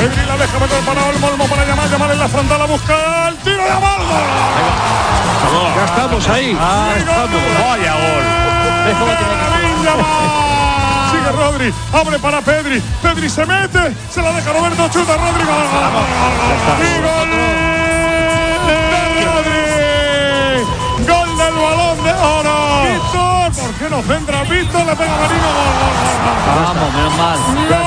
Pedri la deja meter para Olmo para llamar en la frontal a buscar el tiro de Olmo. Ya estamos ahí. Vaya gol. Sigue Rodri, abre para Pedri. Pedri se mete, se la deja Roberto, chuta Rodri. Gol. Gol del Balón de Oro. Víctor, ¿por qué no centra Víctor? Le pega Merino. Vamos, menos mal.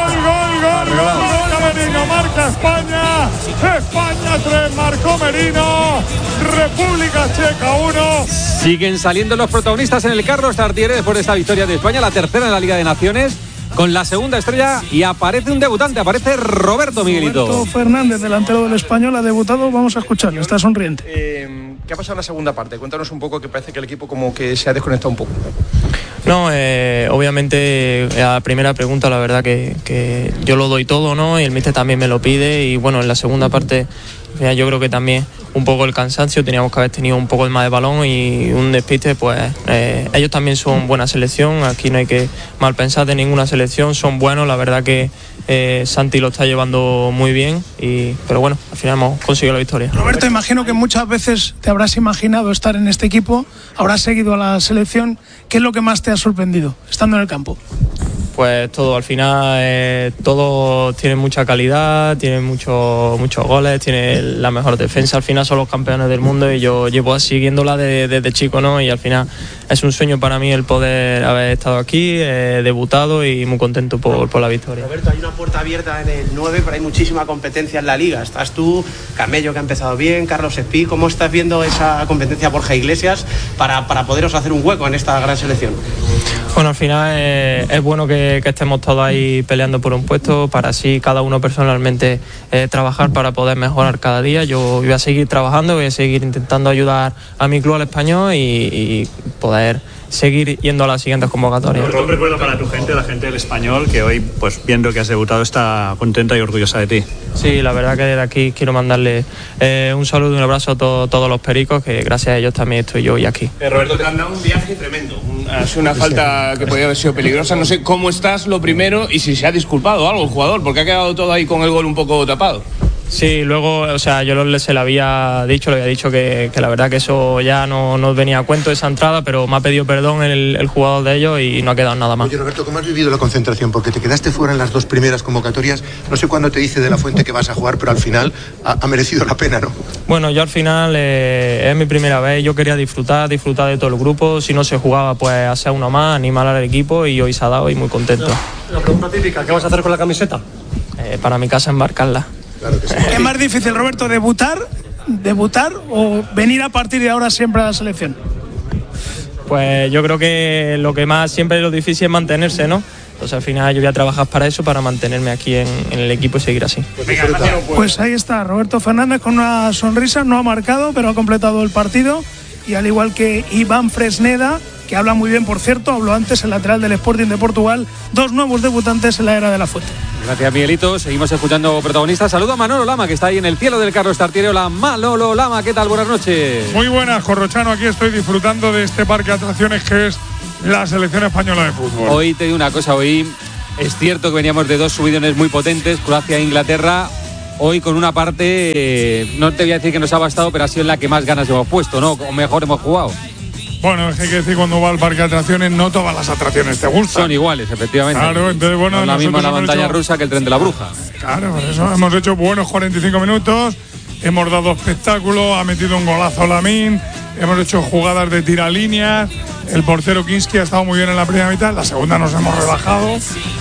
Gol Merino, marca España. España 3, marcó Merino. República Checa 1. Siguen saliendo los protagonistas en el Carlos Tartiere después de esta victoria de España, la tercera en la Liga de Naciones, con la segunda estrella, y aparece un debutante, aparece Roberto Miguelito. Roberto Fernández, delantero del Español, ha debutado, vamos a escucharle, está sonriente. ¿Qué ha pasado en la segunda parte? Cuéntanos un poco, que parece que el equipo como que se ha desconectado un poco. No, obviamente a la primera pregunta la verdad que yo lo doy todo, ¿no? Y el míster también me lo pide, y bueno, en la segunda parte yo creo que también un poco el cansancio, teníamos que haber tenido un poco más de balón y un despiste, pues ellos también son buena selección, aquí no hay que mal pensar de ninguna selección, son buenos, la verdad que Santi lo está llevando muy bien, pero bueno, al final hemos conseguido la victoria. Roberto, imagino que muchas veces te habrás imaginado estar en este equipo, habrás seguido a la selección. ¿Qué es lo que más te ha sorprendido estando en el campo? Pues todo, al final todos tienen mucha calidad, tienen muchos goles, tienen la mejor defensa, al final son los campeones del mundo y yo llevo siguiéndola desde chico, ¿no? Y al final es un sueño para mí el poder haber estado aquí, debutado y muy contento por la victoria. Roberto, hay una puerta abierta en el 9, pero hay muchísima competencia en la Liga. Estás tú, Camello, que ha empezado bien, Carlos Espí. ¿Cómo estás viendo esa competencia, Borja Iglesias, para poderos hacer un hueco en esta gran selección? Bueno, al final es bueno que estemos todos ahí peleando por un puesto, para así cada uno personalmente trabajar para poder mejorar cada día. Yo voy a seguir trabajando, voy a seguir intentando ayudar a mi club, al Español, y poder seguir yendo a las siguientes convocatorias. Un recuerdo para tu gente, la gente del Español, que hoy, pues viendo que has debutado, está contenta y orgullosa de ti. Sí, la verdad que desde aquí quiero mandarle un saludo y un abrazo a todos los pericos, que gracias a ellos también estoy yo hoy aquí. Roberto, te han dado un viaje tremendo, ha sido una falta que podía haber sido peligrosa. No sé cómo estás, lo primero, y si se ha disculpado algo el jugador, porque ha quedado todo ahí con el gol un poco tapado. Sí, luego, o sea, yo se le había dicho que la verdad que eso ya no venía a cuento, esa entrada, pero me ha pedido perdón el jugador de ellos y no ha quedado nada más. Oye, Roberto, ¿cómo has vivido la concentración? Porque te quedaste fuera en las dos primeras convocatorias. No sé cuándo te dice de la Fuente que vas a jugar, pero al final ha merecido la pena, ¿no? Bueno, yo al final es mi primera vez, yo quería disfrutar de todo el grupo. Si no se jugaba, pues hacer uno más, animar al equipo, y hoy se ha dado y muy contento. La pregunta típica, ¿qué vas a hacer con la camiseta? Para mi casa, embarcarla. Claro que sí. ¿Qué es más difícil, Roberto, debutar o venir a partir de ahora siempre a la selección? Pues yo creo que lo que más siempre es lo difícil es mantenerse, ¿no? Entonces al final yo voy a trabajar para eso, para mantenerme aquí en el equipo y seguir así. Pues ahí está, Roberto Fernández con una sonrisa, no ha marcado, pero ha completado el partido, y al igual que Iván Fresneda, que habla muy bien, por cierto, habló antes, el lateral del Sporting de Portugal, dos nuevos debutantes en la era de la Fuente. Gracias, Miguelito. Seguimos escuchando protagonistas. Saludo a Manolo Lama, que está ahí en el cielo del Carlos Tartiere. Hola, Manolo Lama, ¿qué tal? Buenas noches. Muy buenas, Corrochano. Aquí estoy disfrutando de este parque de atracciones que es la selección española de fútbol. Hoy te digo una cosa, hoy es cierto que veníamos de dos subidones muy potentes, Croacia e Inglaterra. Hoy con una parte, no te voy a decir que nos ha bastado, pero ha sido en la que más ganas hemos puesto, ¿no? O mejor hemos jugado. Bueno, es que hay que decir, cuando va al parque de atracciones, no todas las atracciones te gustan. Son iguales, efectivamente. Claro, entonces, bueno, no es la misma la montaña rusa que el tren de la bruja. Claro, por eso hemos hecho buenos 45 minutos, hemos dado espectáculo, ha metido un golazo Lamine, hemos hecho jugadas de tiralíneas, el portero Kinski ha estado muy bien en la primera mitad, en la segunda nos hemos relajado.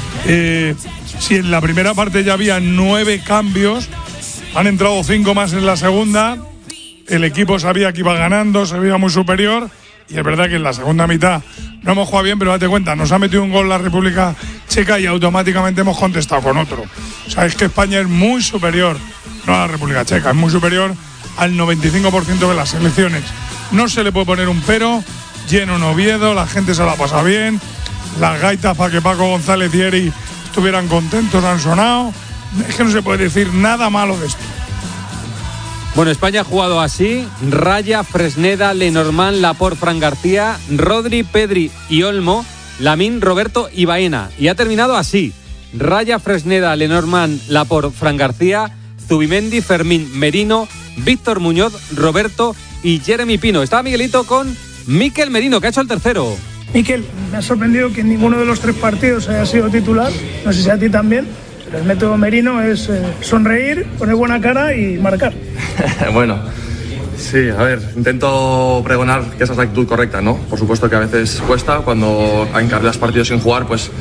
Si en la primera parte ya había 9 cambios, han entrado 5 más en la segunda, el equipo sabía que iba ganando, se veía muy superior. Y es verdad que en la segunda mitad no hemos jugado bien, pero date cuenta, nos ha metido un gol la República Checa y automáticamente hemos contestado con otro. O sea, es que España es muy superior, no a la República Checa, es muy superior al 95% de las selecciones. No se le puede poner un pero, lleno en Oviedo, la gente se la pasa bien, las gaitas para que Paco González y Eri estuvieran contentos han sonado. Es que no se puede decir nada malo de esto. Bueno, España ha jugado así: Raya, Fresneda, Lenormand, Laporte, Fran García, Rodri, Pedri y Olmo, Lamine, Roberto y Baena. Y ha terminado así: Raya, Fresneda, Lenormand, Laporte, Fran García, Zubimendi, Fermín, Merino, Víctor Muñoz, Roberto y Jeremy Pino. Estaba Miguelito con Mikel Merino, que ha hecho el tercero. Mikel, me ha sorprendido que en ninguno de los 3 partidos haya sido titular, no sé si a ti también, pero el método Merino es sonreír, poner buena cara y marcar. Bueno, sí, a ver, intento pregonar que esa es la actitud correcta, ¿no? Por supuesto que a veces cuesta, cuando encargas partidos sin jugar, pues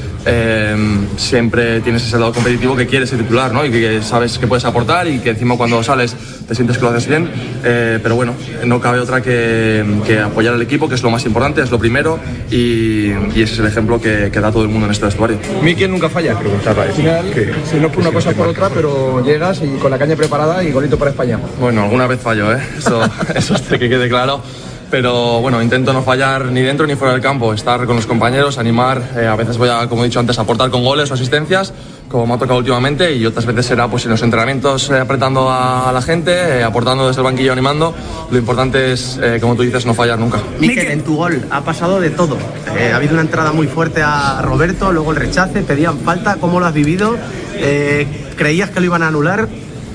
siempre tienes ese lado competitivo que quieres ser titular, ¿no? Y que sabes que puedes aportar y que encima cuando sales te sientes que lo haces bien, pero bueno, no cabe otra que apoyar al equipo, que es lo más importante, es lo primero, y ese es el ejemplo que da todo el mundo en este vestuario. Mikel nunca falla, preguntaba. Si no por una cosa por otra, pero llegas y con la caña preparada y golito para España. Bueno, alguna vez fallo, eso es que quede claro. Pero bueno, intento no fallar ni dentro ni fuera del campo, estar con los compañeros, animar, a veces voy a, como he dicho antes, aportar con goles o asistencias, como me ha tocado últimamente, y otras veces será pues en los entrenamientos apretando a la gente, aportando desde el banquillo, animando. Lo importante es, como tú dices, no fallar nunca. Mikel, en tu gol ha pasado de todo, ha habido una entrada muy fuerte a Roberto, luego el rechace, pedían falta, ¿cómo lo has vivido? ¿Creías que lo iban a anular?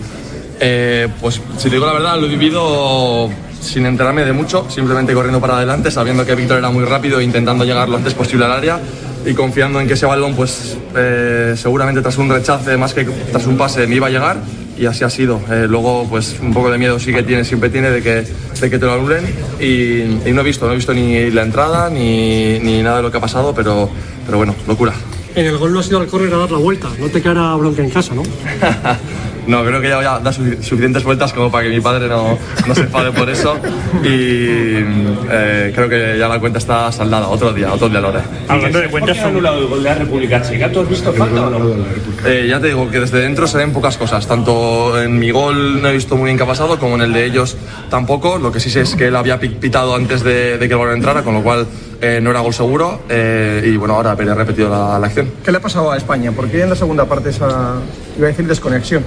Pues si te digo la verdad, lo he vivido sin enterarme de mucho, simplemente corriendo para adelante, sabiendo que Víctor era muy rápido e intentando llegar lo antes posible al área y confiando en que ese balón, pues seguramente tras un rechace más que tras un pase me iba a llegar, y así ha sido. Luego pues un poco de miedo sí que siempre tiene de que te lo anulen, y no he visto ni la entrada ni nada de lo que ha pasado, pero bueno, locura. En el gol no has ido al córner a dar la vuelta, no te caerá bronca en casa, ¿no? No, creo que ya da suficientes vueltas como para que mi padre no se enfade por eso, y creo que ya la cuenta está saldada. Otro día lo haré. Hablando de cuentas, ¿ha anulado el gol de la República Checa? ¿Tú has visto falta o no? Ya te digo que desde dentro se ven pocas cosas. Tanto en mi gol no he visto muy bien qué ha pasado, como en el de ellos tampoco. Lo que sí sé es que él había pitado antes de que el balón entrara, con lo cual no era gol seguro, y bueno, ahora he repetido la acción. ¿Qué le ha pasado a España? ¿Por qué en la segunda parte esa, iba a decir, desconexión?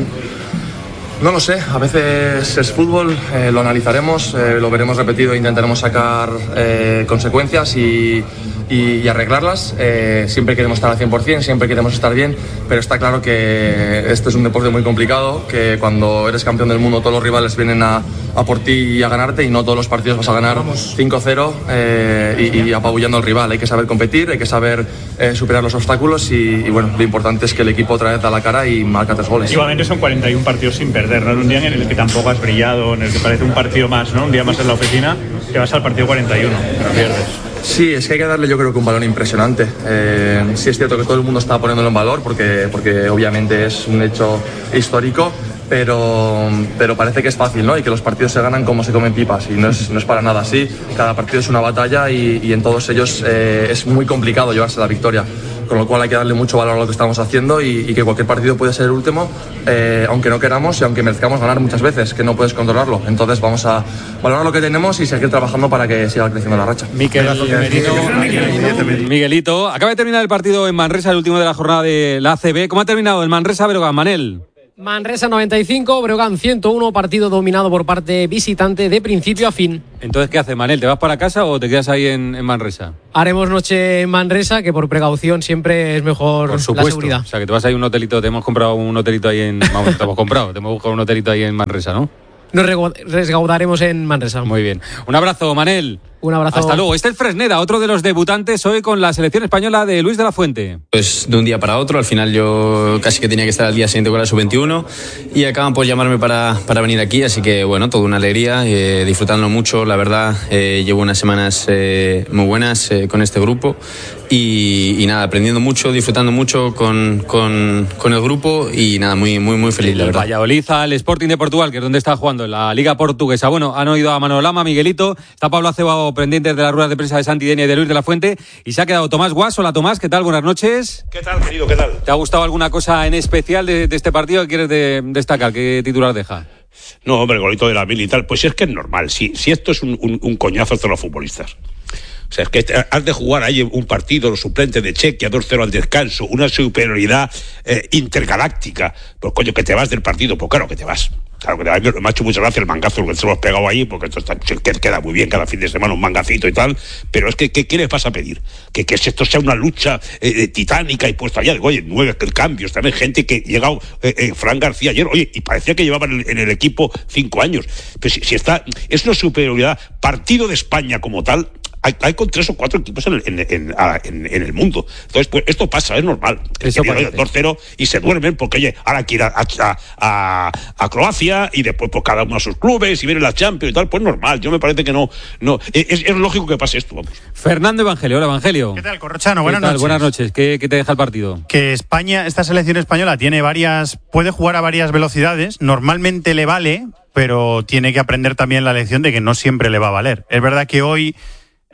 No lo sé, a veces es fútbol, lo analizaremos, lo veremos repetido e intentaremos sacar consecuencias y arreglarlas. Siempre queremos estar al 100%, siempre queremos estar bien, pero está claro que este es un deporte muy complicado, que cuando eres campeón del mundo todos los rivales vienen a por ti y a ganarte, y no todos los partidos vas a ganar 5-0 y apabullando al rival. Hay que saber competir, hay que saber superar los obstáculos, y bueno, lo importante es que el equipo otra vez da la cara y marca 3 goles. Igualmente son 41 partidos sin perder, ¿no? Un día en el que tampoco has brillado, en el que parece un partido más, ¿no? Un día más en la oficina, que vas al partido 41, pero pierdes. Sí, es que hay que darle, yo creo que un valor impresionante. Sí es cierto que todo el mundo está poniéndolo en valor, porque obviamente es un hecho histórico, pero parece que es fácil, ¿no? Y que los partidos se ganan como se comen pipas, y no es para nada así. Cada partido es una batalla, y en todos ellos es muy complicado llevarse la victoria, con lo cual hay que darle mucho valor a lo que estamos haciendo, y que cualquier partido puede ser el último, aunque no queramos y aunque merezcamos ganar muchas veces, que no puedes controlarlo. Entonces vamos a valorar lo que tenemos y seguir trabajando para que siga creciendo la racha. Miguelito, acaba de terminar el partido en Manresa, el último de la jornada de la ACB. ¿Cómo ha terminado el Manresa-Breogán, Manel? Manresa 95, Breogán 101, partido dominado por parte visitante de principio a fin. Entonces, ¿qué hace, Manel? ¿Te vas para casa o te quedas ahí en Manresa? Haremos noche en Manresa, que por precaución siempre es mejor por supuesto, la seguridad. O sea, que te vas ahí a un hotelito, te hemos comprado un hotelito ahí en... Vamos, te hemos buscado un hotelito ahí en Manresa, ¿no? Nos resguardaremos en Manresa. Muy bien. Un abrazo, Manel. Un abrazo. Hasta luego. Este es Fresneda, otro de los debutantes hoy con la selección española de Luis de la Fuente. Pues de un día para otro, al final yo casi que tenía que estar al día siguiente con la sub-21 y acaban por llamarme para venir aquí, así que bueno, toda una alegría, disfrutando mucho, la verdad. Llevo unas semanas muy buenas con este grupo y nada, aprendiendo mucho, disfrutando mucho con el grupo y nada, muy feliz, la verdad. Valladolid al Sporting de Portugal, que es donde está jugando en la Liga Portuguesa. Bueno, han oído a Manolo Lama, Miguelito, está Pablo Acebao pendientes de las ruedas de prensa de Santi Denia y de Luis de la Fuente, y se ha quedado Tomás Guas. Hola Tomás, ¿qué tal? Buenas noches. ¿Qué tal, querido? ¿Qué tal? ¿Te ha gustado alguna cosa en especial de este partido que quieres destacar? ¿Qué titular deja? No, hombre, el golito de la Mil y tal, pues es que es normal, si esto es un coñazo de los futbolistas. O sea, es que has de jugar ahí un partido, los suplentes de Chequia, 2-0 al descanso, una superioridad intergaláctica. Pues coño, que te vas del partido, pues claro que te vas. Claro que me ha hecho mucha gracia el mangazo que se lo has pegado ahí, porque esto queda muy bien cada fin de semana, un mangacito y tal, pero es que ¿qué les vas a pedir? Que esto sea una lucha titánica y puesta allá, oye, 9 cambios, también gente que ha llegado, Fran García ayer, oye, y parecía que llevaban en el equipo 5 años, pero si está, es una superioridad, partido de España como tal, hay con 3 o 4 equipos en el mundo. Entonces, pues esto pasa, es normal. Eso 2-0 y se duermen porque, oye, ahora quiere ir a Croacia y después pues cada uno a sus clubes y viene la Champions y tal, pues normal. Yo me parece que no es lógico que pase esto, vamos. Fernando Evangelio, hola Evangelio. ¿Qué tal, Corrochano? Buenas noches. Buenas noches. ¿Qué te deja el partido? Que España, esta selección española puede jugar a varias velocidades, normalmente le vale, pero tiene que aprender también la lección de que no siempre le va a valer. Es verdad que hoy se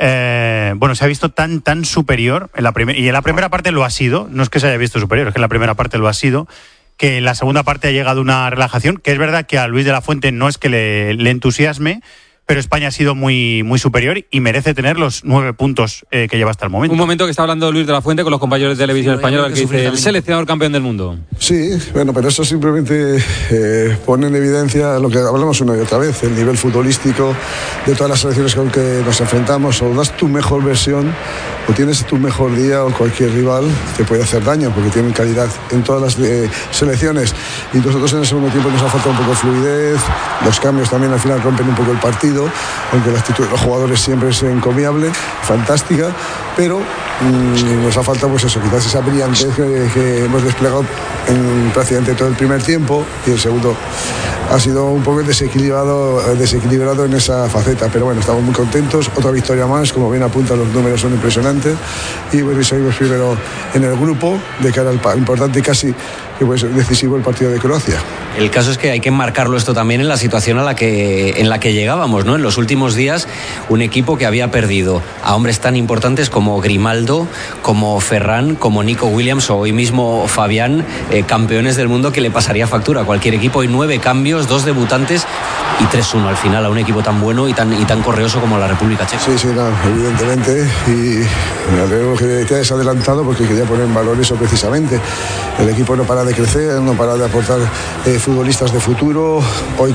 ha visto tan superior y en la primera parte lo ha sido, no es que se haya visto superior, es que en la primera parte lo ha sido, que en la segunda parte ha llegado una relajación, que es verdad que a Luis de la Fuente no es que le entusiasme, pero España ha sido muy, muy superior y merece tener los 9 puntos que lleva hasta el momento. Un momento que está hablando Luis de la Fuente con los compañeros de Televisión Española, que dice el seleccionador campeón del mundo. Sí, bueno, pero eso simplemente pone en evidencia lo que hablamos una y otra vez, el nivel futbolístico de todas las selecciones con que nos enfrentamos. O das tu mejor versión, o tienes tu mejor día, o cualquier rival te puede hacer daño, porque tienen calidad en todas las selecciones. Y nosotros en el segundo tiempo nos ha faltado un poco de fluidez, los cambios también al final rompen un poco el partido, aunque la actitud de los jugadores siempre es encomiable, fantástica, pero nos ha faltado pues eso, quizás esa brillantez que hemos desplegado en prácticamente todo el primer tiempo, y el segundo ha sido un poco desequilibrado en esa faceta, pero bueno, estamos muy contentos, otra victoria más, como bien apunta, los números son impresionantes, y bueno, seguimos primero en el grupo de cara al importante y casi que puede ser decisivo el partido de Croacia. El caso es que hay que marcarlo esto también en la situación en la que llegábamos, ¿no? En los últimos días, un equipo que había perdido a hombres tan importantes como Grimaldo, como Ferran, como Nico Williams o hoy mismo Fabián, campeones del mundo, que le pasaría factura a cualquier equipo. Hay 9 cambios, 2 debutantes y 3-1 al final a un equipo tan bueno y tan correoso como la República Checa. Sí, no, evidentemente, y me alegro que te hayas adelantado porque quería poner en valor eso precisamente. El equipo no para de crecer, no para de aportar futbolistas de futuro. Hoy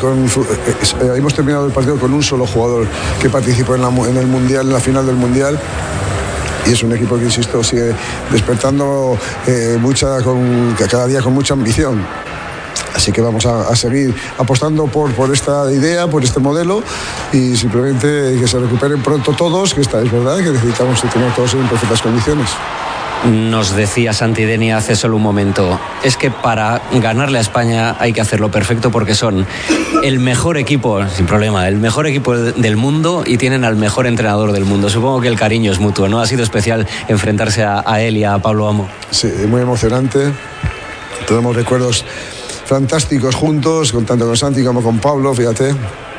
hemos terminado el partido con un solo jugador que participó en el Mundial, en la final del Mundial. Y es un equipo que, insisto, sigue despertando cada día con mucha ambición. Así que vamos a seguir apostando por esta idea, por este modelo, y simplemente que se recuperen pronto todos, que es verdad que necesitamos tener todos en perfectas condiciones. Nos decía Santidenia hace solo un momento, es que para ganarle a España hay que hacerlo perfecto porque son el mejor equipo, sin problema, el mejor equipo del mundo y tienen al mejor entrenador del mundo. Supongo que el cariño es mutuo, ¿no? Ha sido especial enfrentarse a él y a Pablo Amo. Sí, muy emocionante. Tenemos recuerdos fantásticos juntos, tanto con Santi como con Pablo, fíjate.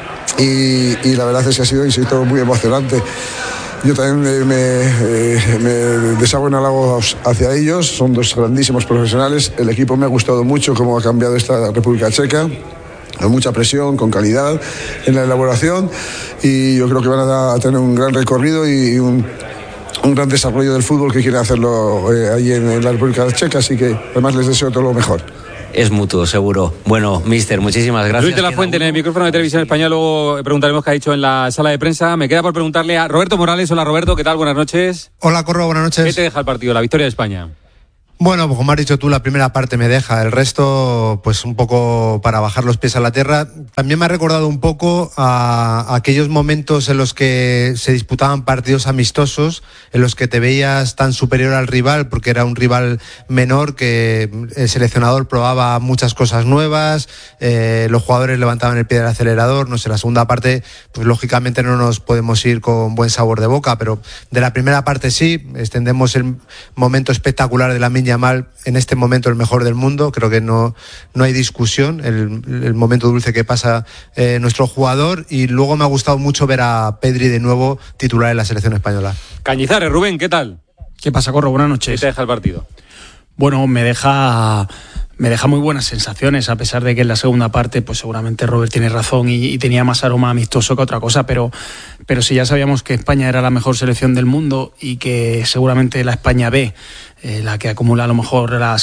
Y la verdad es que ha sido, insisto, muy emocionante. Yo también me deshago en halagos hacia ellos, son 2 grandísimos profesionales. El equipo me ha gustado mucho cómo ha cambiado esta República Checa, con mucha presión, con calidad en la elaboración, y yo creo que van a tener un gran recorrido y un gran desarrollo del fútbol que quieren hacerlo ahí en la República Checa, así que además les deseo todo lo mejor. Es mutuo, seguro. Bueno, mister, muchísimas gracias. Luis de la Fuente en el micrófono de Televisión Española, luego preguntaremos qué ha dicho en la sala de prensa. Me queda por preguntarle a Roberto Morales. Hola Roberto, ¿qué tal? Buenas noches. Hola Corro, buenas noches. ¿Qué te deja el partido, la victoria de España? Bueno, como has dicho tú, la primera parte me deja, el resto pues un poco para bajar los pies a la tierra. También me ha recordado un poco a aquellos momentos en los que se disputaban partidos amistosos, en los que te veías tan superior al rival porque era un rival menor, que el seleccionador probaba muchas cosas nuevas, los jugadores levantaban el pie del acelerador. No sé, la segunda parte pues lógicamente no nos podemos ir con buen sabor de boca, pero de la primera parte sí, extendemos el momento espectacular de Lamine Yamal, en este momento el mejor del mundo. Creo que no hay discusión, el momento dulce que pasa nuestro jugador, y luego me ha gustado mucho ver a Pedri de nuevo titular en la selección española. Cañizares, Rubén, ¿qué tal? ¿Qué pasa, Corro? Buenas noches. ¿Qué te deja el partido? Bueno, me deja me deja muy buenas sensaciones, a pesar de que en la segunda parte pues seguramente Robert tiene razón y tenía más aroma amistoso que otra cosa, pero si ya sabíamos que España era la mejor selección del mundo y que seguramente la España B, la que acumula a lo mejor la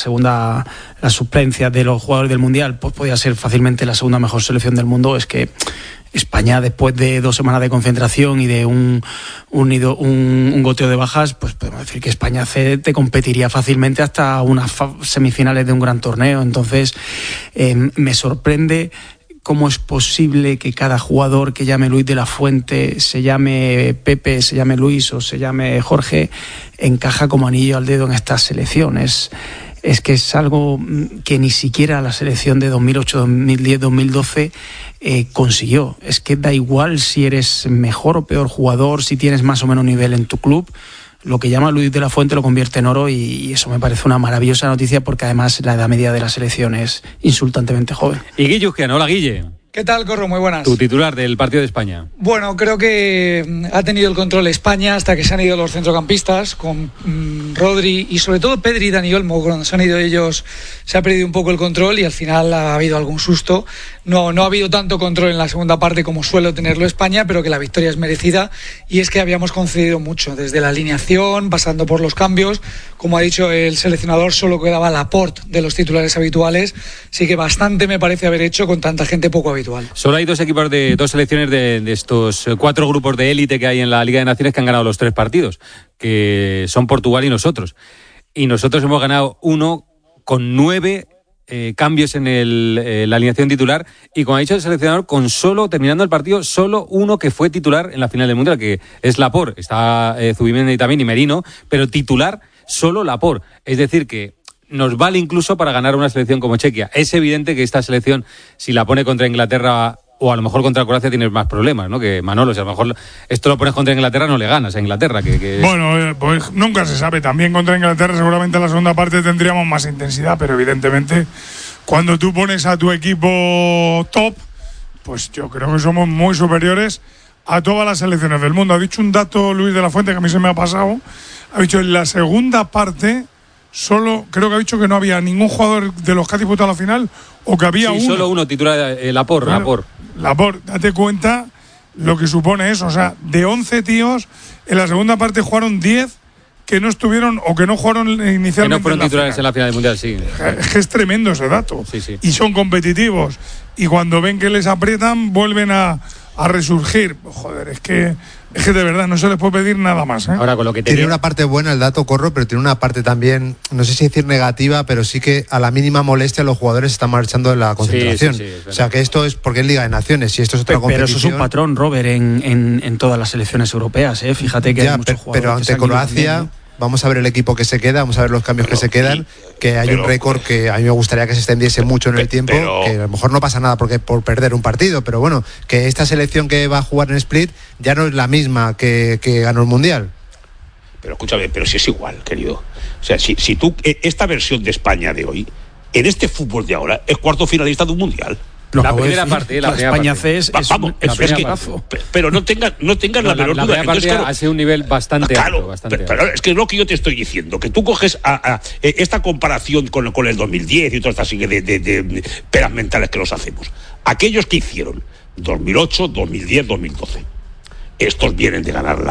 suplencia de los jugadores del Mundial, pues podía ser fácilmente la segunda mejor selección del mundo. Es que España, después de 2 semanas de concentración y de un goteo de bajas, pues podemos decir que España te competiría fácilmente hasta unas semifinales de un gran torneo. Entonces me sorprende cómo es posible que cada jugador que llame Luis de la Fuente, se llame Pepe, se llame Luis o se llame Jorge, encaja como anillo al dedo en esta selección. Es que es algo que ni siquiera la selección de 2008, 2010, 2012 consiguió. Es que da igual si eres mejor o peor jugador, si tienes más o menos nivel en tu club, lo que llama Luis de la Fuente lo convierte en oro, y eso me parece una maravillosa noticia, porque además la edad media de la selección es insultantemente joven. Y Guille Uzquiano, hola Guille. ¿Qué tal, Corro? Muy buenas. Tu titular del partido de España. Bueno, creo que ha tenido el control España hasta que se han ido los centrocampistas, con Rodri y sobre todo Pedri y Dani Olmo. Cuando se han ido ellos se ha perdido un poco el control y al final ha habido algún susto. No ha habido tanto control en la segunda parte como suele tenerlo España, pero que la victoria es merecida, y es que habíamos concedido mucho, desde la alineación, pasando por los cambios. Como ha dicho el seleccionador, solo quedaba Laporte de los titulares habituales, así que bastante me parece haber hecho con tanta gente poco habitual. Solo hay 2 selecciones de estos 4 grupos de élite que hay en la Liga de Naciones que han ganado los 3 partidos, que son Portugal y nosotros. Y nosotros hemos ganado 1 con 9 cambios en la alineación titular, y como ha dicho el seleccionador, con terminando el partido, solo 1 que fue titular en la final del Mundial, que es Laporte. Está Zubimendi también y Merino, pero titular solo Laporte. Es decir que nos vale incluso para ganar una selección como Chequia. Es evidente que esta selección, si la pone contra Inglaterra o a lo mejor contra Croacia, tienes más problemas, ¿no? Que Manolo, si a lo mejor esto lo pones contra Inglaterra, no le ganas a Inglaterra. Bueno, pues nunca se sabe. También contra Inglaterra seguramente en la segunda parte tendríamos más intensidad, pero evidentemente cuando tú pones a tu equipo top, pues yo creo que somos muy superiores a todas las selecciones del mundo. Ha dicho un dato Luis de la Fuente que a mí se me ha pasado. Ha dicho en la segunda parte creo que ha dicho que no había ningún jugador de los que ha disputado la final, o que había uno. Solo uno titular, Laporte. Laporte, date cuenta lo que supone eso. O sea, de 11 tíos, en la segunda parte jugaron 10 que no estuvieron o que no jugaron inicialmente. Que no fueron titulares en la final del Mundial, sí. Es que es tremendo ese dato. Sí. Y son competitivos. Y cuando ven que les aprietan, vuelven a resurgir. Joder, es que de verdad no se les puede pedir nada más, ¿eh? Ahora, con lo que tiene una parte buena el dato, Corro, pero tiene una parte también, no sé si decir negativa, pero sí que a la mínima molestia los jugadores están marchando de la concentración. Sí, o sea, que esto es porque es Liga de Naciones, y esto es otra competición. Pero eso es un patrón, Robert, en todas las selecciones europeas, ¿eh? Fíjate que hay muchos jugadores. Pero ante Croacia, vamos a ver el equipo que se queda, vamos a ver los cambios que se quedan, que hay un récord que a mí me gustaría que se extendiese mucho en el tiempo, que a lo mejor no pasa nada por perder un partido, pero bueno, que esta selección que va a jugar en Split ya no es la misma que ganó el Mundial. Pero escúchame, pero si es igual, querido. O sea, si tú, esta versión de España de hoy, en este fútbol de ahora, es cuarto finalista de un Mundial. La primera parte, la España C es vamos, pero no tengan la menor duda. La primera parte ha sido un nivel bastante alto. Pero es que es lo que yo te estoy diciendo, que tú coges a esta comparación con el 2010 y todas estas de peras mentales que los hacemos. Aquellos que hicieron 2008, 2010, 2012. Estos vienen de ganar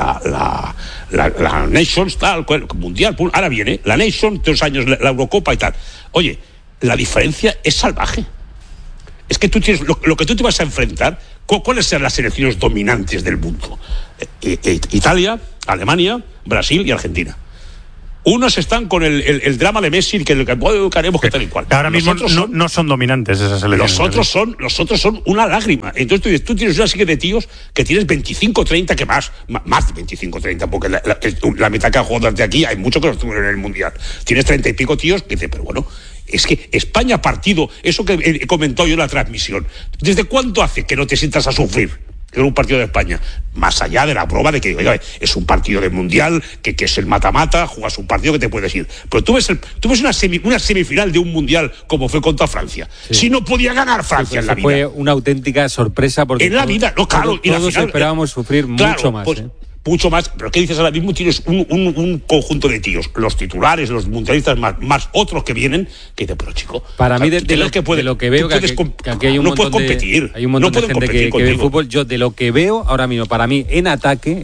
la Nations, tal, Mundial. Ahora viene la Nations, 3 años la Eurocopa y tal. Oye, la diferencia es salvaje. Es que tú tienes lo que tú te vas a enfrentar. ¿Cuáles serán las selecciones dominantes del mundo? Italia, Alemania, Brasil y Argentina. Unos están con el drama de Messi, que queremos que tal y cual. Ahora mismo no son dominantes esas selecciones. Los otros son una lágrima. Entonces tú tienes una serie de tíos que tienes 25, 30, que más de 25, 30, porque la mitad que ha jugado desde aquí, hay muchos que no estuvieron en el Mundial. Tienes 30 y pico tíos que dicen, pero bueno, es que España partido, eso que he comentado yo en la transmisión, ¿desde cuánto hace que no te sientas a sufrir en un partido de España? Más allá de la prueba de que, oiga, es un partido de Mundial, que es el mata-mata, juegas un partido que te puedes ir. Pero tú ves una semifinal de un Mundial como fue contra Francia. Sí. Si no podía ganar Francia en la vida. Fue una auténtica sorpresa porque en la vida, no, claro. Todos esperábamos sufrir mucho más. mucho más. Pero ¿qué dices? Ahora mismo tienes un conjunto de tíos, los titulares, los mundialistas, más otros que vienen, que dicen, pero chico, para mí, de lo que veo, que aquí hay un no montón puedes competir. Hay un montón de gente que ve el fútbol. Yo, de lo que veo ahora mismo, para mí, en ataque,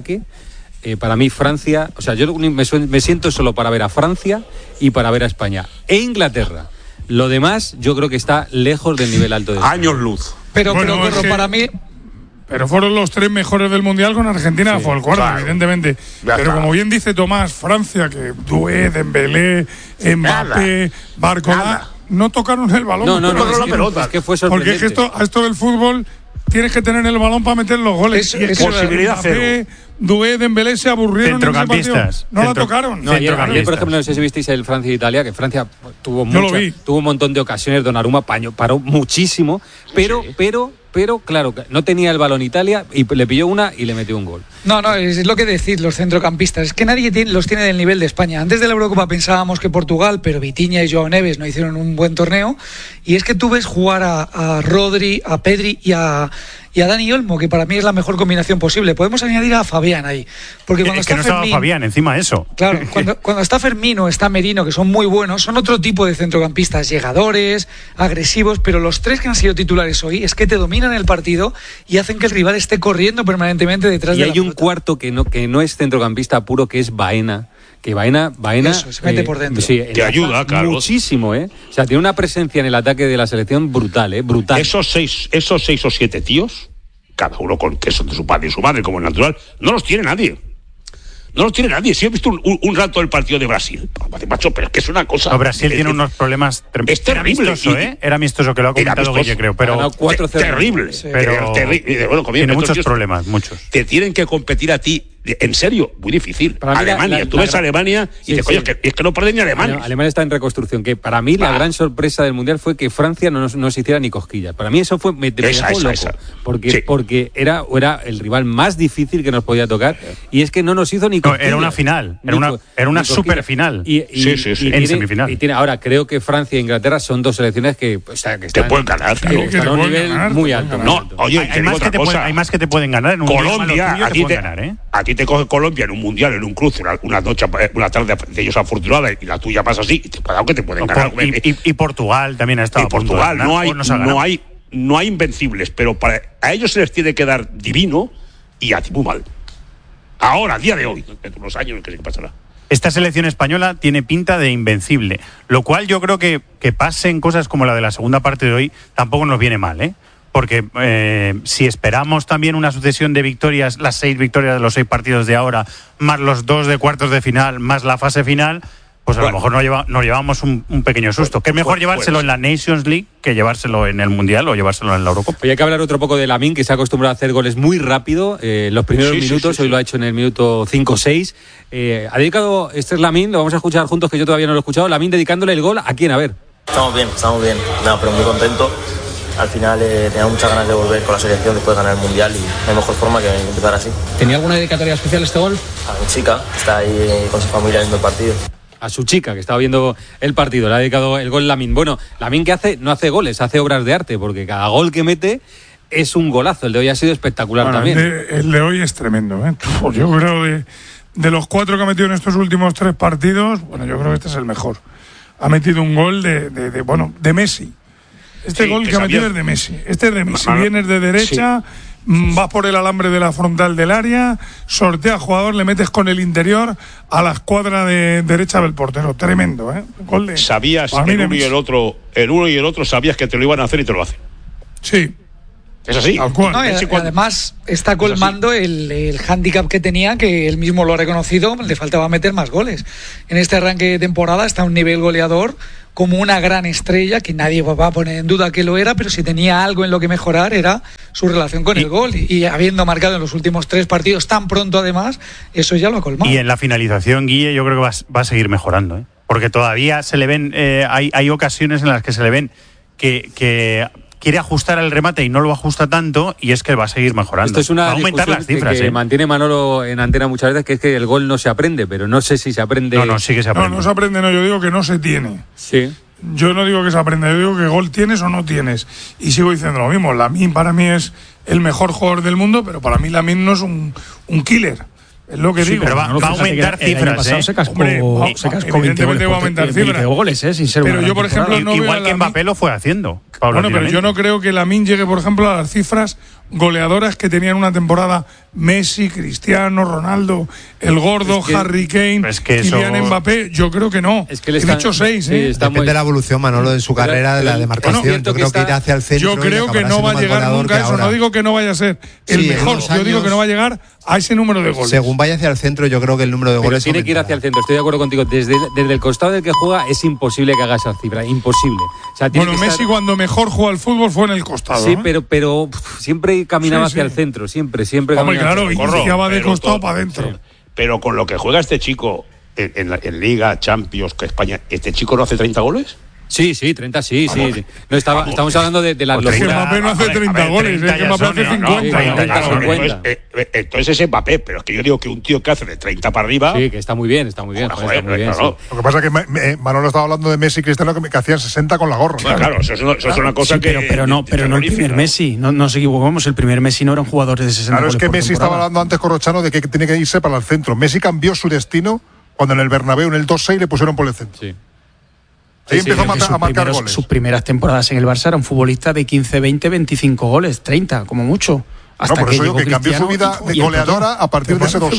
para mí Francia, o sea, yo me siento solo para ver a Francia y para ver a España e Inglaterra. Lo demás, yo creo que está lejos del nivel alto de España. Años luz. Pero para mí. Pero fueron los 3 mejores del Mundial con Argentina, fue el cuarto, claro, evidentemente. Pero como bien dice Tomás, Francia, que Doué, Dembélé, Mbappé, Barcola, no tocaron el balón. No tocaron la pelota. Es que fue sorprendente. Porque es que esto del fútbol, tienes que tener el balón para meter los goles. Y posibilidad cero. Doué, Dembélé se aburrieron. Centrocampistas. No la tocaron. No, ayer, por ejemplo, no sé si visteis el Francia-Italia, que Francia tuvo un montón de ocasiones. Donnarumma paró muchísimo, pero claro, no tenía el balón Italia y le pilló una y le metió un gol. No, es lo que decís los centrocampistas. Es que nadie los tiene del nivel de España. Antes de la Eurocopa pensábamos que Portugal, pero Vitinha y Joao Neves no hicieron un buen torneo. Y es que tú ves jugar a Rodri, a Pedri y a Dani Olmo, que para mí es la mejor combinación posible. Podemos añadir a Fabián ahí. Porque cuando está que no estaba Fabián, encima de eso. Claro, cuando está Firmino, está Merino, que son muy buenos, son otro tipo de centrocampistas, llegadores, agresivos, pero los 3 que han sido titulares hoy es que te dominan el partido y hacen que el rival esté corriendo permanentemente detrás de la pelota. Y hay un cuarto que no es centrocampista puro, que es Baena. Que Baena eso, se mete por dentro. Sí, te ayuda, Carlos. Muchísimo, O sea, tiene una presencia en el ataque de la selección brutal, brutal. Esos 6 o 7 tíos, cada uno con que son de su padre y su madre, como es natural, no los tiene nadie. No los tiene nadie. Si he visto un rato del partido de Brasil, macho, pero es que es una cosa. No, Brasil tiene unos problemas tremendos. Es terrible. Era amistoso, que lo ha comentado Guille, creo. Pero terrible. Sí. Pero tiene muchos problemas, muchos. Te tienen que competir a ti. En serio, muy difícil. Alemania, tú ves a Alemania y dices, coño, es que no pierden ni Alemania. Alemania está en reconstrucción. Que para mí la gran sorpresa del Mundial fue que Francia no se hiciera ni cosquillas. Para mí eso fue me dejó loco. Porque era el rival más difícil que nos podía tocar. Y es que no nos hizo ni cosquillas. Era una final. Era una super final. En semifinal. Ahora, creo que Francia e Inglaterra son 2 selecciones que están, te pueden ganar. Están a un nivel muy alto. Oye, hay más que te pueden ganar en un Colombia, a ti te coge Colombia en un mundial, en un cruce, una tarde de ellos afortunada y la tuya pasa así, cuidado que te pueden ganar. Y Portugal también ha estado. Y Portugal no hay invencibles, pero a ellos se les tiene que dar divino y a ti muy mal. Ahora, a día de hoy, dentro de unos años, ¿qué pasará? Esta selección española tiene pinta de invencible, lo cual yo creo que pasen cosas como la de la segunda parte de hoy tampoco nos viene mal, Porque si esperamos también una sucesión de victorias, las 6 victorias de los 6 partidos de ahora, más los 2 de cuartos de final, más la fase final, pues a lo mejor nos llevamos un pequeño susto. Que es mejor llevárselo en la Nations League que llevárselo en el Mundial o llevárselo en la Eurocopa. Hay que hablar otro poco de Lamine, que se ha acostumbrado a hacer goles muy rápido. Los primeros minutos, hoy lo ha hecho en el minuto 5 o 6. Ha dedicado, este es Lamine, lo vamos a escuchar juntos, que yo todavía no lo he escuchado. Lamine dedicándole el gol ¿a quién? A ver. Estamos bien. No, pero muy contento. Al final tenía muchas ganas de volver con la selección después de ganar el Mundial y no hay mejor forma que empezar así. ¿Tenía alguna dedicatoria especial este gol? A mi chica, está ahí con su familia viendo el partido. A su chica, que estaba viendo el partido, le ha dedicado el gol Lamine. Bueno, Lamine, ¿qué hace? No hace goles, hace obras de arte, porque cada gol que mete es un golazo. El de hoy ha sido espectacular también. El de hoy es tremendo, Pues yo creo de los 4 que ha metido en estos últimos 3 partidos, bueno, yo creo que este es el mejor. Ha metido un gol de Messi. Gol que ha metido es de Messi. Este es de Messi. Vienes de derecha, vas por el alambre de la frontal del área, sortea al jugador, le metes con el interior a la escuadra de derecha del portero. Tremendo, Gol de. Sabías el uno y el otro sabías que te lo iban a hacer y te lo hacen. Sí. Es así. Además, está colmando el hándicap que tenía, que él mismo lo ha reconocido, le faltaba meter más goles. En este arranque de temporada está a un nivel goleador como una gran estrella, que nadie va a poner en duda que lo era, pero si tenía algo en lo que mejorar era su relación con el gol. Y habiendo marcado en los últimos 3 partidos tan pronto, además, eso ya lo ha colmado. Y en la finalización, Guille, yo creo que va a seguir mejorando, porque todavía se le ven, hay ocasiones en las que se le ven que quiere ajustar el remate y no lo ajusta tanto, y es que va a seguir mejorando. Esto es una va a aumentar las cifras. Que mantiene Manolo en antena muchas veces, que es que el gol no se aprende, pero no sé si se aprende. No, sí que se aprende. No se aprende, yo digo que no se tiene. Sí. Yo no digo que se aprende, yo digo que gol tienes o no tienes. Y sigo diciendo lo mismo. Lamine para mí es el mejor jugador del mundo, pero para mí Lamine no es un killer. Es lo que digo. Pero va a aumentar cifras. El año pasado se cascó 20 goles. Evidentemente va a aumentar cifras. Goles, sin ser pero yo, por ejemplo, no igual que Mbappé lo fue haciendo. Bueno, pero yo no creo que Lamine llegue, por ejemplo, a las cifras goleadoras que tenían una temporada Messi, Cristiano, Ronaldo, el gordo, Harry Kane, Kylian Mbappé. Yo creo que no. Es que he dicho 6. Depende de la evolución, Manolo, de su carrera, de la demarcación. Yo creo que irá hacia el centro. Yo creo que no va a llegar nunca a eso. No digo que no vaya a ser el mejor. Yo digo que no va a llegar a ese número de goles. Según vaya hacia el centro, yo creo que el número de goles tiene que ir hacia el centro. Estoy de acuerdo contigo. Desde el costado del que juega es imposible que haga esa cifra. Imposible. O sea, bueno, Messi cuando mejor jugó al fútbol fue en el costado. Sí, pero siempre caminaba hacia el centro. Siempre. Hombre, claro, iniciaba de costado para adentro. Sí. Pero con lo que juega este chico en Liga, Champions, que España, ¿este chico no hace 30 goles? Sí, 30 sí. No estamos hablando de la locura. Es que Mbappé no hace 30 goles, es que Mbappé hace 50. Entonces es Mbappé, pero es que yo digo que un tío que hace de 30 para arriba... Sí, que está muy bien. Joder, claro. Lo que pasa es que Manolo estaba hablando de Messi y Cristiano que hacían 60 con la gorra. Claro, eso es una cosa que... Pero no el primer Messi, no nos equivocamos, el primer Messi no eran jugadores de 60 Claro, goles es que Messi estaba hablando antes con Rochano de que tiene que irse para el centro. Messi cambió su destino cuando en el Bernabéu, en el 2-6, le pusieron por el centro. Sí. Ahí empezó a marcar goles. Sus primeras temporadas en el Barça era un futbolista de 15, 20, 25 goles, 30, como mucho. Hasta por eso digo que cambió su vida de goleadora a partir de ese 2.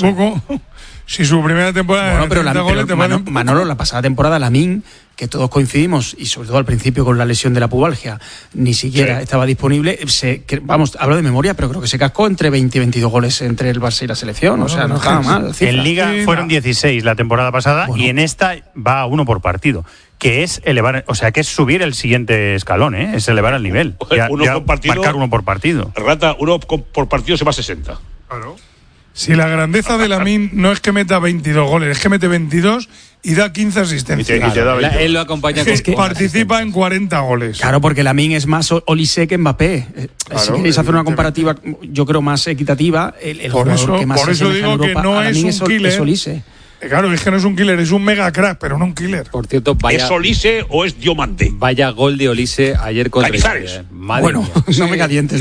Si su primera temporada Manolo, la pasada temporada, Lamine, que todos coincidimos, y sobre todo al principio con la lesión de la pubalgia, ni siquiera estaba disponible. Hablo de memoria, pero creo que se cascó entre 20 y 22 goles entre el Barça y la selección. O sea, no estaba mal. En Liga fueron 16 la temporada pasada y en esta va a 1 por partido. Que es elevar, o sea, que es subir el siguiente escalón, es elevar el nivel. Marcar 1 por partido. Rata, 1 por partido se va a 60. Claro. Si la grandeza de Lamine no es que meta 22 goles, es que mete 22 y da 15 asistencias. Él lo acompaña es que participa en 40 goles. Claro, porque Lamine es más Olise que Mbappé. Si queréis hacer una comparativa, yo creo, más equitativa, el jugador que más por eso digo que no es un killer. Es Olise. Claro, es que no es un killer, es un mega crack, pero no un killer. Por cierto, ¿es Olise o es Diomante? Vaya gol de Olise ayer contra Italia. Bueno, no me calientes.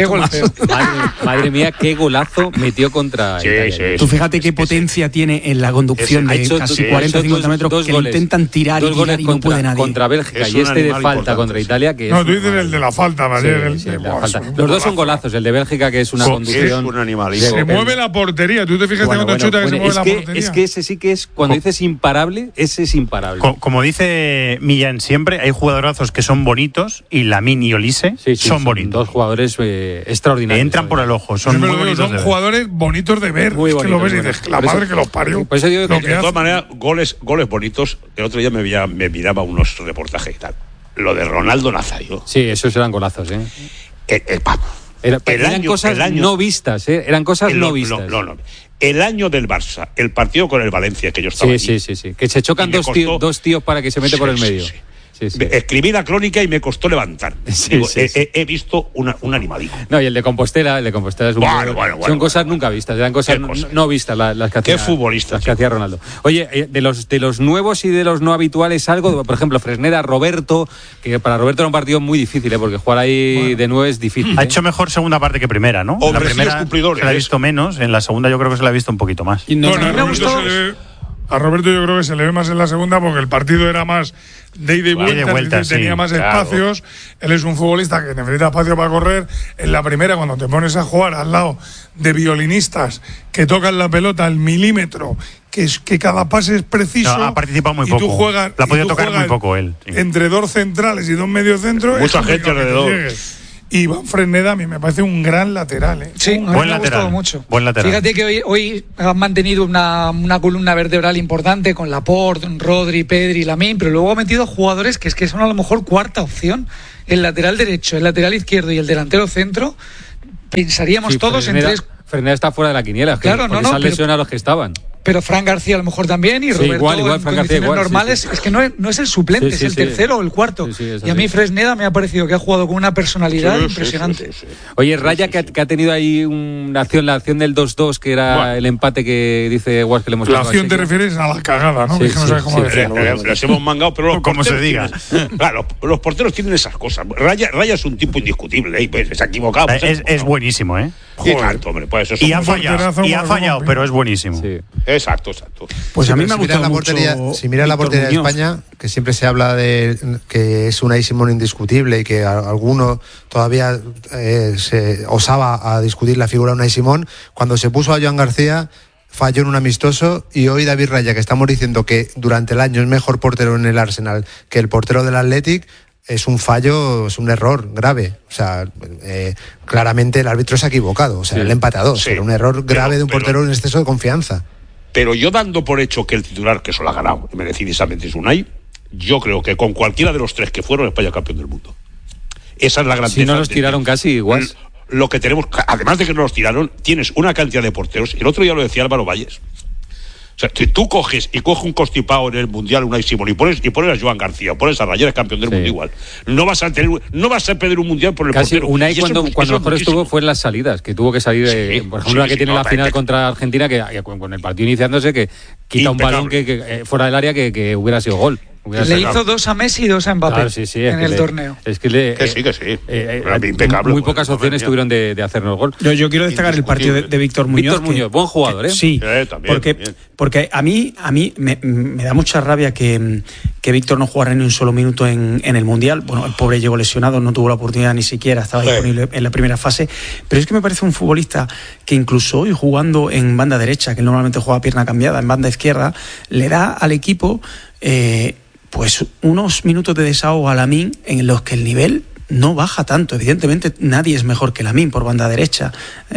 Madre mía, qué golazo metió contra Italia. Tú fíjate qué potencia tiene en la conducción de casi 40 o 50 metros que le intentan tirar y no puede nadie. Contra Bélgica y de falta contra Italia. Que no, tú dices el de la falta, ¿vale? Los dos son golazos. El de Bélgica, que es una conducción. Es un animalito. Se mueve la portería. Tú te fijas cuando chuta que se mueve la portería. Es que ese sí que es. Cuando dices imparable, ese es imparable. Como dice Millán siempre, hay jugadorazos que son bonitos y Lamine y Olise son bonitos. Dos jugadores extraordinarios. Entran por el ojo, son muy bonitos. Son jugadores bonitos de ver. Es que lo ves y dices, la madre que los parió. Pues de todas maneras, goles bonitos. El otro día me miraba unos reportajes y tal. Lo de Ronaldo Nazario. Sí, esos eran golazos, Eran cosas no vistas, eran cosas no vistas. No. El año del Barça, el partido con el Valencia, que yo estaba allí. Sí. Que se chocan dos tíos para que se mete por el medio. Sí. Escribí la crónica y me costó levantar. He visto un animalito. No, y el de Compostela es son cosas nunca vistas, eran cosas no vistas las que hacía. Qué futbolista. Las que hacía Ronaldo. Oye, de los nuevos y de los no habituales algo, por ejemplo, Fresneda, Roberto, que para Roberto era un partido muy difícil, porque jugar ahí de 9 es difícil. Ha hecho mejor segunda parte que primera, ¿no? Hombre, la primera se la ha visto menos, en la segunda yo creo que se la ha visto un poquito más. A Roberto yo creo que se le ve más en la segunda porque el partido era más de ida y vuelta, tenía más espacios. Él es un futbolista que necesita espacio para correr. En la primera, cuando te pones a jugar al lado de violinistas que tocan la pelota al milímetro, que cada pase es preciso. No, ha participado muy poco. Tú juegas, la ha podido tocar muy poco él. Sí. Entre 2 centrales y 2 mediocentros. Mucha gente alrededor. Y Iván Fresneda a mí me parece un gran lateral. Sí, me ha gustado mucho. Buen lateral. Fíjate que hoy han mantenido una columna vertebral importante con Laporte, Rodri, Pedri, Lamine, pero luego ha metido jugadores que son a lo mejor cuarta opción. El lateral derecho, el lateral izquierdo y el delantero centro. Pensaríamos todos en 3. Fresneda está fuera de la quiniela. Claro, no. Se han lesionado a los que estaban. Pero Fran García a lo mejor también y Roberto igual, en Fran condiciones García, normales es que no es el suplente, es el tercero o el cuarto. Y a mí Fresneda me ha parecido que ha jugado con una personalidad impresionante. Oye, Raya que ha tenido ahí la acción del 2-2 que era el empate que dice Guas que le hemos dado. La acción te refieres a la cagada, ¿no? Que no sabes cómo decirlo. Los hemos mangado, pero como se diga. Claro, los porteros tienen esas cosas. Raya es un tipo indiscutible, se ha equivocado. Es buenísimo, Y tanto, hombre, pues eso. Y ha fallado, pero es buenísimo. Sí. Exacto. Pues a mí me ha gustado mucho. Si miras la portería de España, que siempre se habla de que es Unai Simón indiscutible y que alguno todavía se osaba a discutir la figura de Unai Simón, cuando se puso a Joan García falló en un amistoso, y hoy David Raya, que estamos diciendo que durante el año es mejor portero en el Arsenal que el portero del Athletic, es un fallo, es un error grave. O sea, claramente el árbitro se ha equivocado. O sea, el empate a 2. Era un error grave de un portero en exceso de confianza. Pero yo, dando por hecho que el titular, que eso lo ha ganado merecidísimamente, es Unai, yo creo que con cualquiera de los 3 que fueron, España campeón del mundo. Esa es la grandeza. Si no los tiraron casi igual. Lo que tenemos, además de que no los tiraron, tienes una cantidad de porteros. El otro día lo decía Álvaro Valles. O sea, si tú coges un constipado en el Mundial, Unai Simón, y pones a Joan García, pones a Raya, campeón del mundo igual, no vas a perder un Mundial por el casi portero. Unai cuando mejor estuvo fue en las salidas, que tuvo que salir, por ejemplo, la que tiene la final contra Argentina, que con el partido iniciándose, que quita un balón que fuera del área que hubiera sido gol. Le hizo 2 a Messi y 2 a Mbappé en el torneo. Es que sí. Impecable. Muy pocas opciones tuvieron de hacernos gol. Yo quiero destacar el partido de Víctor Muñoz. Víctor Muñoz, buen jugador, ¿eh? Sí, porque a mí me da mucha rabia que Víctor no jugara ni un solo minuto en el Mundial. Bueno, el pobre llegó lesionado, no tuvo la oportunidad ni siquiera, estaba disponible en la primera fase. Pero es que me parece un futbolista que incluso hoy jugando en banda derecha, que normalmente juega pierna cambiada, en banda izquierda, le da al equipo pues unos minutos de desahogo a Lamine en los que el nivel no baja tanto. Evidentemente nadie es mejor que Lamine por banda derecha,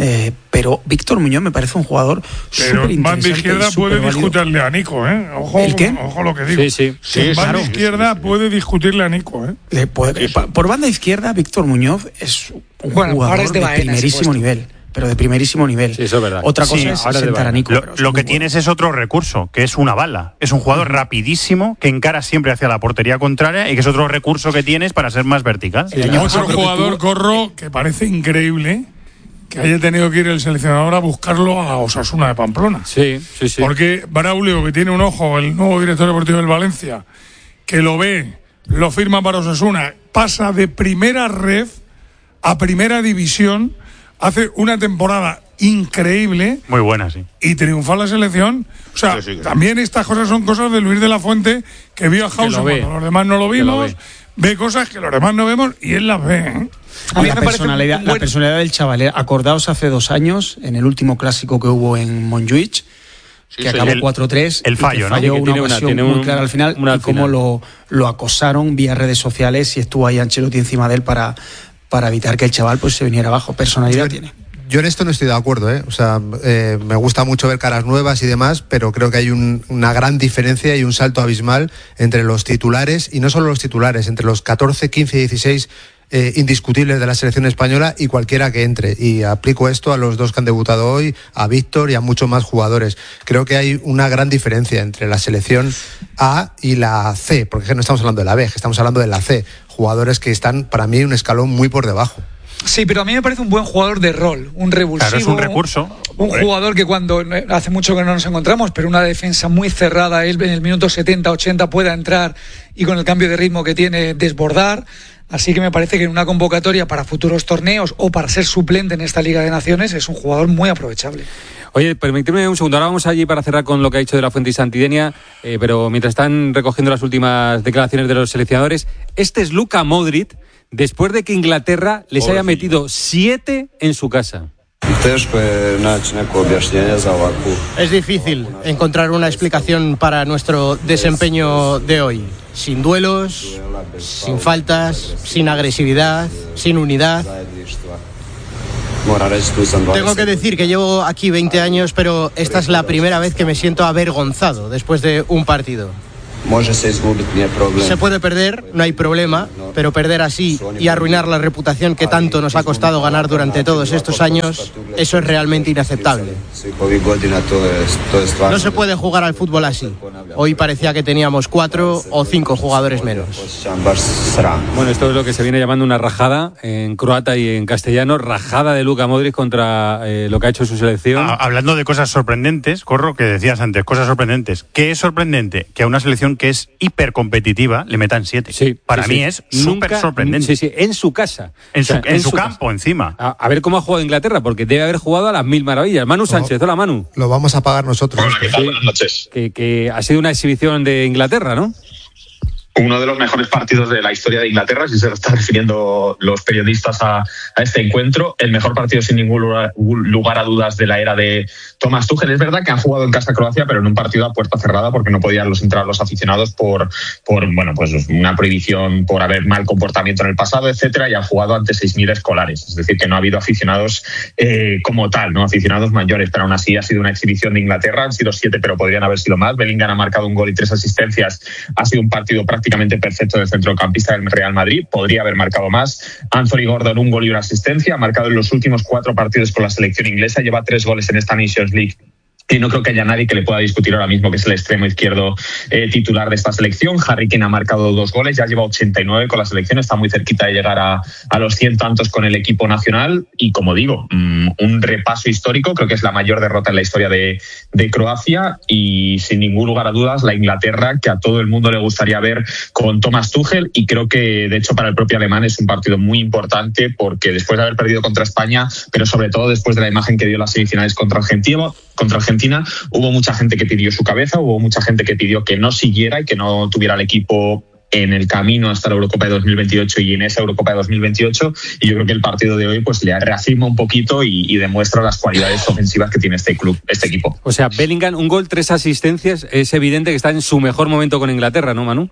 pero Víctor Muñoz me parece un jugador súper interesante. Pero en banda izquierda puede discutirle a Nico, ¿eh? Ojo lo que digo. Sí, en banda izquierda puede discutirle a Nico, ¿eh? Por banda izquierda Víctor Muñoz es un jugador de primerísimo nivel. Pero de primerísimo nivel. Sí, eso es verdad. Otra cosa es sentar a Nico. Lo que tienes es otro recurso, que es una bala. Es un jugador rapidísimo que encara siempre hacia la portería contraria y que es otro recurso que tienes para ser más vertical. Otro jugador, Corro, que parece increíble que haya tenido que ir el seleccionador a buscarlo a Osasuna de Pamplona. Sí. Porque Braulio, que tiene un ojo, el nuevo director deportivo del Valencia, que lo ve, lo firma para Osasuna, pasa de primera ref a primera división. Hace una temporada increíble. Muy buena, sí. Y triunfa la selección. O sea, también estas cosas son cosas de Luis de la Fuente, que vio a Hausen cuando los demás no lo vimos, ve cosas que los demás no vemos y él las ve, ¿eh? La personalidad del chaval. Acordaos hace 2 años, en el último clásico que hubo en Montjuic, que acabó 4-3. El fallo, falló una ocasión muy clara al final, y cómo lo acosaron vía redes sociales y estuvo ahí Ancelotti encima de él para evitar que el chaval pues se viniera abajo. Personalidad tiene. Yo en esto no estoy de acuerdo, ¿eh? O sea, me gusta mucho ver caras nuevas y demás, pero creo que hay una gran diferencia y un salto abismal entre los titulares, y no solo los titulares, entre los 14, 15 y 16 indiscutibles de la selección española y cualquiera que entre. Y aplico esto a los 2 que han debutado hoy, a Víctor y a muchos más jugadores. Creo que hay una gran diferencia entre la selección A y la C, porque no estamos hablando de la B, estamos hablando de la C. Jugadores que están, para mí, un escalón muy por debajo. Sí, pero a mí me parece un buen jugador de rol, un revulsivo. Claro, es un recurso. Un jugador que cuando hace mucho que no nos encontramos, pero una defensa muy cerrada, él en el minuto 70-80 pueda entrar y con el cambio de ritmo que tiene desbordar. Así que me parece que en una convocatoria para futuros torneos o para ser suplente en esta Liga de Naciones es un jugador muy aprovechable. Oye, permíteme un segundo, ahora vamos allí para cerrar con lo que ha dicho de la Fuente y Santidenia, pero mientras están recogiendo las últimas declaraciones de los seleccionadores, este es Luka Modric, después de que Inglaterra les haya metido 7 en su casa. Es difícil encontrar una explicación para nuestro desempeño de hoy. Sin duelos, sin faltas, sin agresividad, sin unidad. Tengo que decir que llevo aquí 20 años, pero esta es la primera vez que me siento avergonzado después de un partido. Se puede perder, no hay problema, pero perder así y arruinar la reputación que tanto nos ha costado ganar durante todos estos años, eso es realmente inaceptable. No se puede jugar al fútbol así. Hoy parecía que teníamos 4 o 5 jugadores menos. Bueno, esto es lo que se viene llamando una rajada en croata y en castellano, rajada de Luka Modric contra lo que ha hecho su selección. Hablando de cosas sorprendentes, Corro, que decías antes, cosas sorprendentes. ¿Qué es sorprendente? Que a una selección selección que es hipercompetitiva le metan 7. Sí, Para mí es súper sorprendente. Sí, en su casa. En su campo, encima. A ver cómo ha jugado Inglaterra, porque debe haber jugado a las mil maravillas. Manu Sánchez, hola Manu. Lo vamos a pagar nosotros. Hola, ¿qué tal? Buenas noches. Que ha sido una exhibición de Inglaterra, ¿no? Uno de los mejores partidos de la historia de Inglaterra, si se lo están refiriendo los periodistas a este encuentro. El mejor partido sin ningún lugar a dudas de la era de Thomas Tuchel. Es verdad que han jugado en casa Croacia, pero en un partido a puerta cerrada porque no podían entrar los aficionados por bueno, pues una prohibición por haber mal comportamiento en el pasado, etcétera, y han jugado ante 6.000 escolares. Es decir, que no ha habido aficionados como tal, no aficionados mayores, pero aún así ha sido una exhibición de Inglaterra. Han sido 7, pero podrían haber sido más. Bellingham ha marcado un gol y 3 asistencias. Ha sido un partido prácticamente perfecto del centrocampista del Real Madrid. Podría haber marcado más. Anthony Gordon, un gol y una asistencia. Ha marcado en los últimos 4 partidos con la selección inglesa. Lleva 3 goles en esta Nations League. Y no creo que haya nadie que le pueda discutir ahora mismo que es el extremo izquierdo titular de esta selección. Harry Kane ha marcado 2 goles, ya lleva 89 con la selección, está muy cerquita de llegar a los 100 tantos con el equipo nacional. Y como digo, un repaso histórico, creo que es la mayor derrota en la historia de Croacia y sin ningún lugar a dudas la Inglaterra que a todo el mundo le gustaría ver con Thomas Tuchel. Y creo que de hecho para el propio alemán es un partido muy importante porque después de haber perdido contra España, pero sobre todo después de la imagen que dio las semifinales contra Argentina, hubo mucha gente que pidió su cabeza, hubo mucha gente que pidió que no siguiera y que no tuviera el equipo en el camino hasta la Eurocopa de 2028 y en esa Eurocopa de 2028, y yo creo que el partido de hoy pues le reafirma un poquito y demuestra las cualidades ofensivas que tiene este equipo. O sea, Bellingham, un gol, 3 asistencias, es evidente que está en su mejor momento con Inglaterra, ¿no, Manu?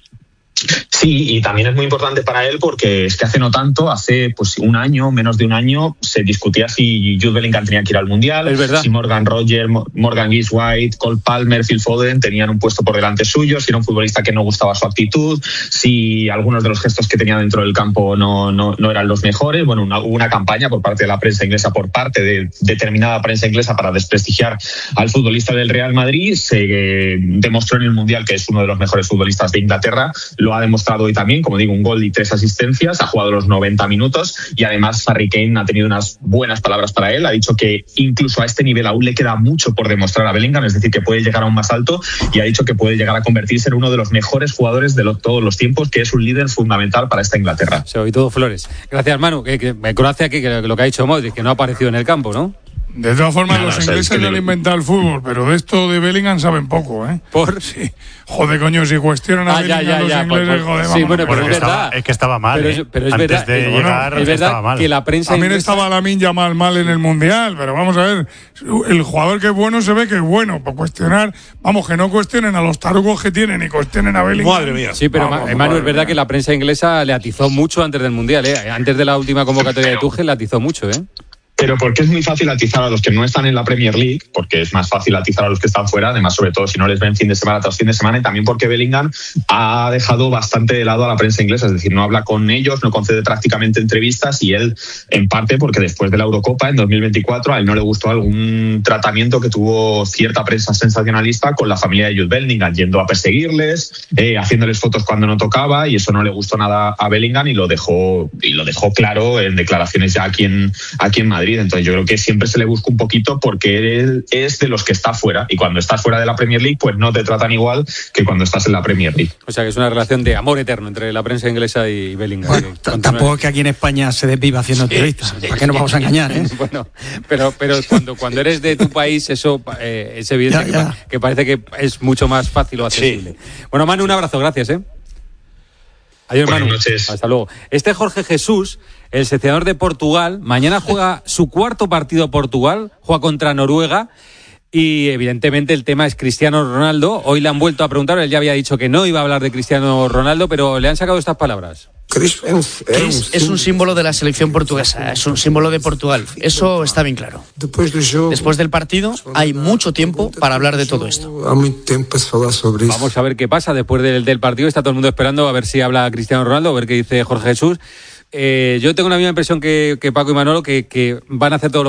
Sí, y también es muy importante para él porque es que hace no tanto, hace pues menos de un año, se discutía si Jude Bellingham tenía que ir al Mundial, si Morgan Rogers, Morgan Gibbs-White, Cole Palmer, Phil Foden tenían un puesto por delante suyo, si era un futbolista que no gustaba su actitud, si algunos de los gestos que tenía dentro del campo no eran los mejores. Bueno, hubo una campaña por parte de la prensa inglesa, por parte de determinada prensa inglesa para desprestigiar al futbolista del Real Madrid. Se demostró en el Mundial que es uno de los mejores futbolistas de Inglaterra. Lo ha demostrado hoy también, como digo, un gol y 3 asistencias, ha jugado los 90 minutos y además Harry Kane ha tenido unas buenas palabras para él, ha dicho que incluso a este nivel aún le queda mucho por demostrar a Bellingham, es decir, que puede llegar aún más alto, y ha dicho que puede llegar a convertirse en uno de los mejores jugadores de todos los tiempos, que es un líder fundamental para esta Inglaterra. Y todo flores. Gracias, Manu. Me conoce aquí que lo que ha dicho Modric, que no ha aparecido en el campo, ¿no? De todas formas, los ingleses no han inventado el fútbol, pero de esto de Bellingham saben poco, ¿eh? ¿Por? Sí. Joder, coño, si cuestionan a Bellingham los ingleses, joder, sí, bueno, pero es verdad. Es que estaba mal, pero es antes verdad, de llegar es verdad estaba mal. Que la prensa también inglesa... estaba Lamine Yamal mal en el Mundial, pero vamos a ver, el jugador que es bueno se ve que es bueno, por cuestionar, vamos, que no cuestionen a los tarugos que tienen y cuestionen a Bellingham. Madre mía. Sí, pero Manu, es verdad que la prensa inglesa le atizó mucho antes del Mundial, ¿eh? Antes de la última convocatoria de Tuchel le atizó mucho, ¿eh? Pero porque es muy fácil atizar a los que no están en la Premier League, porque es más fácil atizar a los que están fuera, además sobre todo si no les ven fin de semana tras fin de semana, y también porque Bellingham ha dejado bastante de lado a la prensa inglesa, es decir, no habla con ellos, no concede prácticamente entrevistas, y él, en parte porque después de la Eurocopa en 2024 a él no le gustó algún tratamiento que tuvo cierta prensa sensacionalista con la familia de Jude Bellingham, yendo a perseguirles, haciéndoles fotos cuando no tocaba, y eso no le gustó nada a Bellingham y lo dejó claro en declaraciones ya aquí en Madrid. Entonces yo creo que siempre se le busca un poquito porque él es de los que está fuera, y cuando estás fuera de la Premier League pues no te tratan igual que cuando estás en la Premier League. O sea que es una relación de amor eterno entre la prensa inglesa y Bellingham. Bueno, tampoco es que aquí en España se desviva haciendo entrevistas, ¿para qué nos vamos a engañar? Bueno, pero cuando eres de tu país eso es evidente que parece que es mucho más fácil o accesible. Sí. Bueno, Manu, un abrazo, gracias, Adiós, Manu. Buenas noches. Hasta luego. Jorge Jesús, el seleccionador de Portugal, mañana juega su 4º partido Portugal, juega contra Noruega, y evidentemente el tema es Cristiano Ronaldo. Hoy le han vuelto a preguntar, él ya había dicho que no iba a hablar de Cristiano Ronaldo, pero le han sacado estas palabras. Es un símbolo de la selección portuguesa, es un símbolo de Portugal, eso está bien claro. Después del partido hay mucho tiempo para hablar de todo esto. Vamos a ver qué pasa después del partido, está todo el mundo esperando a ver si habla Cristiano Ronaldo, a ver qué dice Jorge Jesús. Yo tengo la misma impresión que Paco y Manolo, que van a hacer todo lo